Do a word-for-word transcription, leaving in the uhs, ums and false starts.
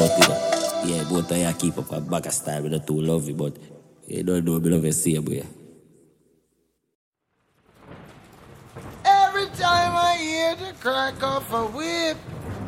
about it. Yeah, both of you keep up a back of style with the two love you, but you don't know me love you see boy. Every time I hear the crack of a whip,